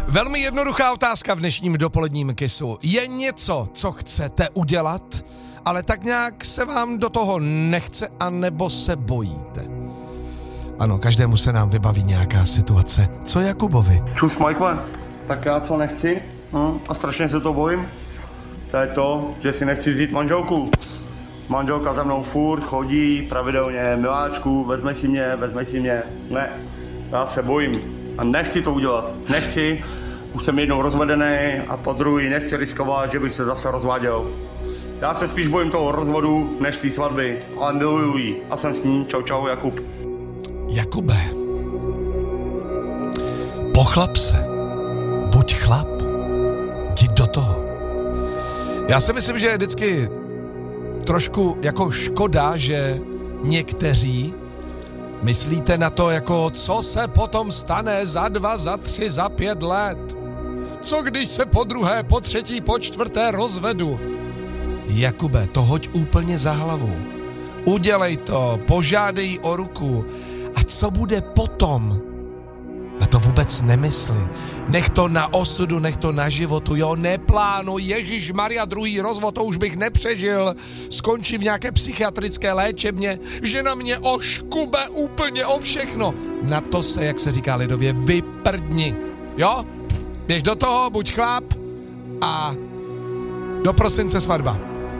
Velmi jednoduchá otázka v dnešním dopoledním kisu. Je něco, co chcete udělat, ale tak nějak se vám do toho nechce, anebo se bojíte? Ano, každému se nám vybaví nějaká situace. Co Jakubovi? Čus, Michael. Tak já co nechci a strašně se to bojím, to je to, že si nechci vzít manželku. Manželka za mnou furt chodí pravidelně, miláčku, vezmeš si mě. Ne, já se bojím a nechci to udělat. Nechci, už jsem jednou rozvedený a po druhý nechci riskovat, že bych se zase rozváděl. Já se spíš bojím toho rozvodu, než té svatby, ale miluju ji a jsem s ní. Čau, Jakub. Jakube, pochlap se, buď chlap, jdi do toho. Já si myslím, že je vždycky trošku jako škoda, že někteří myslíte na to, jako co se potom stane za 2, za 3, za 5 let. Co když se po druhé, po třetí, po čtvrté rozvedu? Jakube, to hoď úplně za hlavu. Udělej to, požádej o ruku. A co bude potom? Na to vůbec nemysli. Nech to na osudu, nech to na životu, jo, neplánuj, Ježišmarja, druhý rozvod, to už bych nepřežil, skončí v nějaké psychiatrické léčebně, že na mě oškube úplně o všechno. Na to se, jak se říká lidově, vyprdni, jo? Běž do toho, buď chlap a do prosince svatba.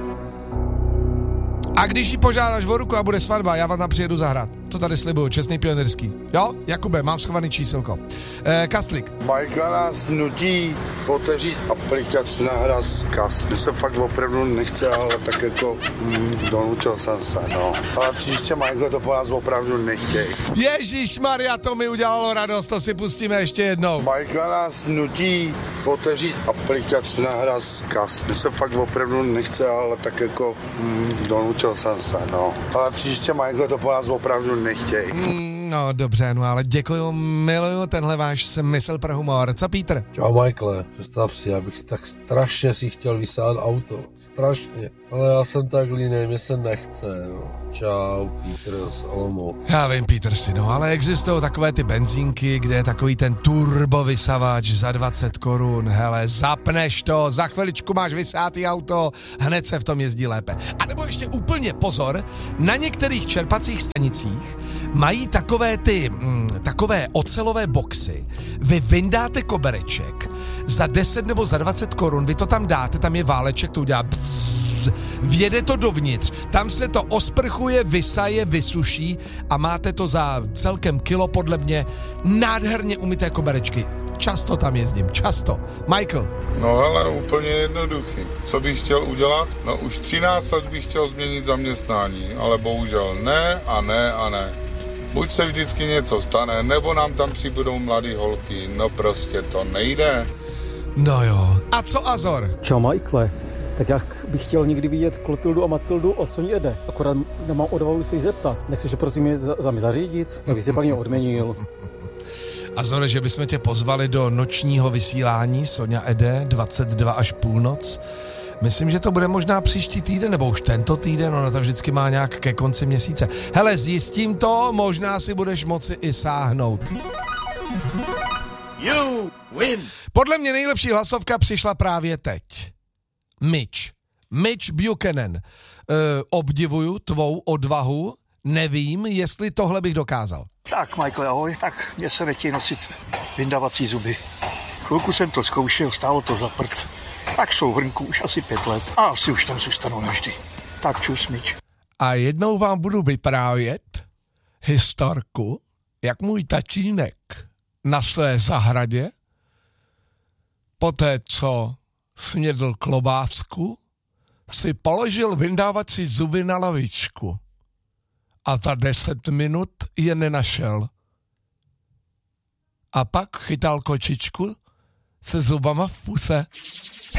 A když jí požádáš o ruku a bude svatba, já vám tam přijedu zahrát. To tady slibuju, čestný pionýrský. Jo? Jakube, mám schovaný čísilko. Kastlík. Michael nás nutí otevřít aplikaci na hra z Kas. Mně se fakt opravdu nechce, ale tak jako donučil jsem se, no. Ale příště, Michael, to po nás opravdu nechtěj. Ježišmarja, to mi udělalo radost, to si pustíme ještě jednou. Michael nás nutí otevřít aplikaci na hra z Kas. Mně se fakt opravdu nechce, ale tak jako donučil jsem se, no. Ale příště, Michael, to po nás opravdu nechtěj. No dobře, no ale děkuju, miluju tenhle váš smysl pro humor. Co Petr? Čau Michael, představ si, já bych tak strašně si chtěl vysát auto. Strašně. Ale já jsem tak línej, mě se nechce. No. Čau, Petr z Olomouc. Já vím, Petr si, no, ale existují takové ty benzínky, kde je takový ten turbovysavač za 20 korun. Hele, zapneš to, za chviličku máš vysátý auto, hned se v tom jezdí lépe. A nebo ještě úplně pozor, na některých čerpacích stanicích mají takové ocelové boxy. Vy vyndáte kobereček, za 10 nebo za 20 korun, vy to tam dáte, tam je váleček, to udělá vjede to dovnitř, tam se to osprchuje, vysaje, vysuší a máte to za celkem kilo podle mě nádherně umyté koberečky. Často tam jezdím, často. Michael. No hele, úplně jednoduchý. Co bych chtěl udělat? No už 13 let bych chtěl změnit zaměstnání, ale bohužel ne a ne a ne. Buď se vždycky něco stane, nebo nám tam přibudou mladý holky, no prostě to nejde. No jo. A co Azor? Čau Michael. Tak já bych chtěl někdy vidět Klotildu a Matildu, o co ní jde. Akorát nemám odvahu se jí zeptat. Nechceš prosím mě za mě zařídit? Abych si pak mě odměnil. Azore, že bychom tě pozvali do nočního vysílání Sonja Ede 22 až půlnoc. Myslím, že to bude možná příští týden, nebo už tento týden, ono to vždycky má nějak ke konci měsíce. Hele, zjistím to, možná si budeš moci i sáhnout. You win. Podle mě nejlepší hlasovka přišla právě teď. Mitch Buchanan. Obdivuju tvou odvahu, nevím, jestli tohle bych dokázal. Tak, Michael, ahoj. Tak mě se nechtějí nosit vyndavací zuby. Chvilku jsem to zkoušel, stálo to za prd. Tak jsou v hrnku už asi 5 let a asi už tam zůstanou navždy. Tak čus, Mitch. A jednou vám budu vyprávět historku, jak můj tatínek na své zahradě, poté co snědl klobásku, si položil vyndávací zuby na lavičku a za 10 minut je nenašel. A pak chytal kočičku se zubama v puse.